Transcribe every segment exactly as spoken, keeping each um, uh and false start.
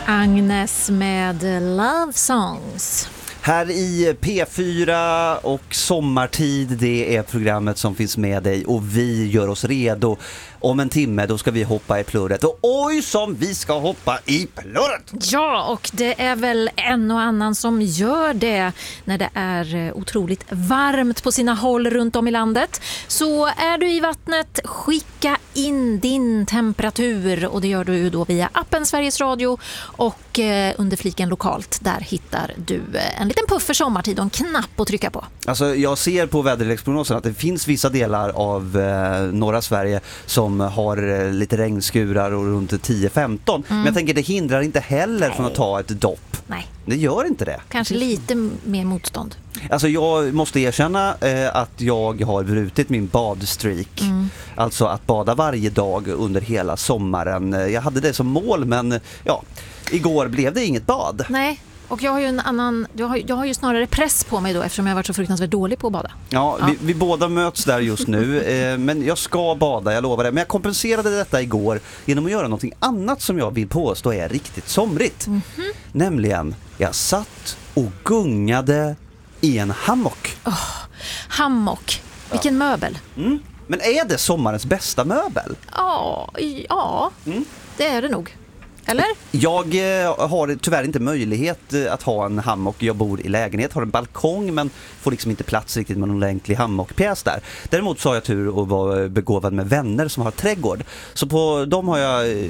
Agnes med Love Songs. Här i P fyra och Sommartid, det är programmet som finns med dig och vi gör oss redo. Om en timme då ska vi hoppa i plurret och oj som vi ska hoppa i plurret! Ja, och det är väl en och annan som gör det när det är otroligt varmt på sina håll runt om i landet. Så är du i vattnet, skicka in din temperatur och det gör du då via appen Sveriges Radio och under fliken lokalt. Där hittar du en liten puff för sommartid och en knapp att trycka på. Alltså jag ser på väderleksprognosen att det finns vissa delar av eh, norra Sverige som har eh, lite regnskurar och runt tio femton. Mm. Men jag tänker det hindrar inte heller Nej. från att ta ett dopp. Nej. Det gör inte det. Kanske lite mer motstånd. Alltså jag måste erkänna eh, att jag har brutit min badstreak. Mm. Alltså att bada varje dag under hela sommaren. Jag hade det som mål men ja, igår blev det inget bad. Nej. Och jag har ju en annan, jag har, jag har ju snarare press på mig då eftersom jag har varit så fruktansvärt dålig på att bada. Ja, ja. Vi, vi båda möts där just nu, eh, men jag ska bada, jag lovar det. Men jag kompenserade detta igår genom att göra någonting annat som jag vill påstå är riktigt somrigt. Mm-hmm. Nämligen, jag satt och gungade i en hammock. Oh, hammock, vilken ja. möbel. Mm. Men är det sommarens bästa möbel? Ja, ja mm. det är det nog. Eller? Jag eh, har tyvärr inte möjlighet eh, att ha en hammock. Jag bor i lägenhet, har en balkong men får liksom inte plats riktigt med någon ordentlig hammockpjäs där. Däremot så har jag tur att vara begåvad med vänner som har trädgård. Så på dem har jag eh,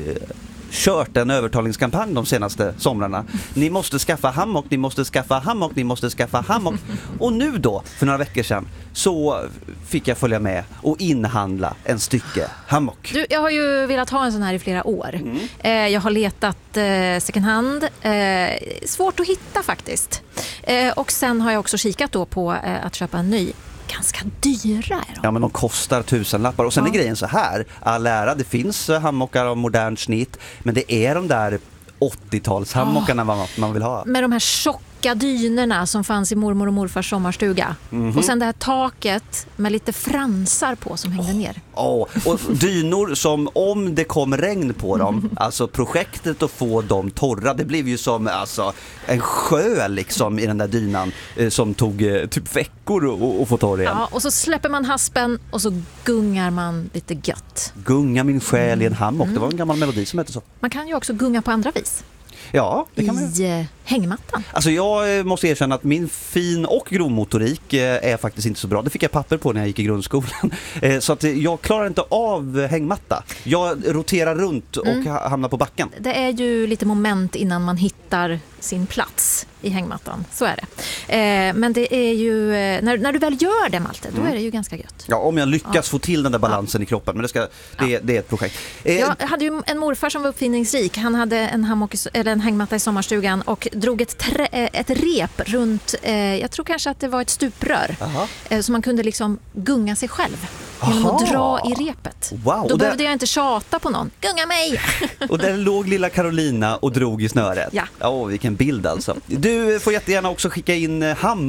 kört en övertalningskampanj de senaste somrarna. Ni måste skaffa hammock, ni måste skaffa hammock, ni måste skaffa hammock. Och nu då, för några veckor sedan, så fick jag följa med och inhandla en stycke hammock. Du, jag har ju velat ha en sån här i flera år. Mm. Eh, jag har letat eh, second hand. Eh, svårt att hitta faktiskt. Eh, och sen har jag också kikat då på eh, att köpa en ny. Ganska dyra är de. Ja, men de kostar tusenlappar. Och sen ja. är grejen så här. All ära, det finns hammockar av modern snitt. Men det är de där åttio-tals hammockarna oh. man vill ha. Med de här tjocka dynerna som fanns i mormor och morfars sommarstuga. Mm-hmm. Och sen det här taket med lite fransar på som hängde oh. ner. Oh. Och dynor som om det kom regn på dem, alltså projektet att få dem torra, det blev ju som alltså, en sjö liksom i den där dynan eh, som tog eh, typ veckor att få torra igen. Ja, och så släpper man haspen och så gungar man lite gött. Gunga min själ i en hammock, mm. det var en gammal melodi som hette så. Man kan ju också gunga på andra vis. Ja, det kan man I ju. hängmattan. Alltså jag måste erkänna att min fin och grovmotorik är faktiskt inte så bra. Det fick jag papper på när jag gick i grundskolan. Så att jag klarar inte av hängmatta. Jag roterar runt och mm. hamnar på backen. Det är ju lite moment innan man hittar sin plats i hängmattan. Så är det. Men det är ju, när, när du väl gör det, Malte, då mm. är det ju ganska gött. Ja, om jag lyckas ja. få till den där balansen ja. i kroppen. Men det, ska, det, ja. det är ett projekt. Jag hade ju en morfar som var uppfinningsrik. Han hade en, hammock, eller en hängmatta i sommarstugan och drog ett, trä, ett rep runt, eh, jag tror kanske att det var ett stuprör. Eh, så man kunde liksom gunga sig själv genom att dra i repet. Wow. Då behövde där... jag inte tjata på någon. Gunga mig! Och där låg lilla Carolina och drog i snöret. Ja. Åh, vilken bild alltså. Du får jättegärna också skicka in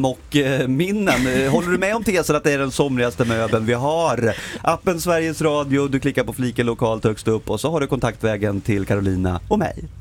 hammockminnen. Håller du med om tesen att det är den somrigaste möbeln vi har? Appen Sveriges Radio, du klickar på fliken lokalt högst upp och så har du kontaktvägen till Carolina och mig.